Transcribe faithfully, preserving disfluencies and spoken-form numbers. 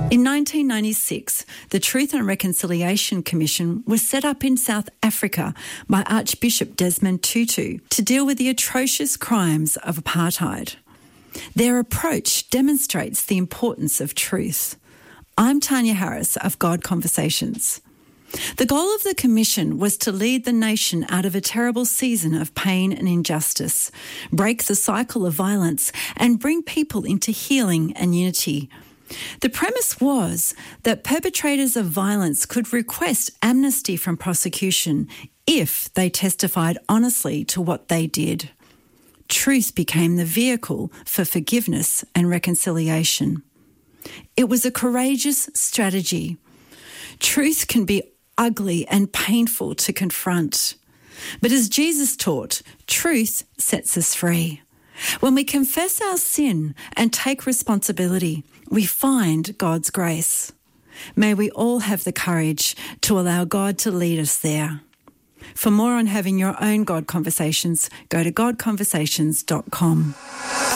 In nineteen ninety-six, the Truth and Reconciliation Commission was set up in South Africa by Archbishop Desmond Tutu to deal with the atrocious crimes of apartheid. Their approach demonstrates the importance of truth. I'm Tanya Harris of God Conversations. The goal of the Commission was to lead the nation out of a terrible season of pain and injustice, break the cycle of violence, and bring people into healing and unity. The premise was that perpetrators of violence could request amnesty from prosecution if they testified honestly to what they did. Truth became the vehicle for forgiveness and reconciliation. It was a courageous strategy. Truth can be ugly and painful to confront. But as Jesus taught, truth sets us free. When we confess our sin and take responsibility, we find God's grace. May we all have the courage to allow God to lead us there. For more on having your own God Conversations, go to god conversations dot com.